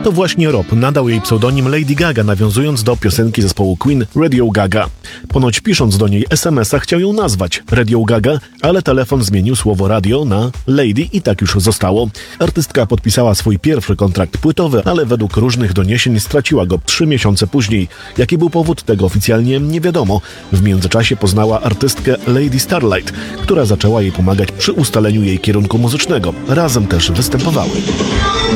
To właśnie Rob nadał jej pseudonim Lady Gaga, nawiązując do piosenki zespołu Queen Radio Gaga. Ponoć pisząc do niej SMS-a chciał ją nazwać Radio Gaga, ale telefon zmienił słowo radio na Lady i tak już zostało. Artystka podpisała swój pierwszy kontrakt płytowy, ale według różnych doniesień straciła go 3 miesiące później. Jaki był powód tego oficjalnie nie wiadomo. W międzyczasie poznała artystkę Lady Starlight, która zaczęła jej pomagać przy ustaleniu jej kierunku muzycznego. Razem też występowały.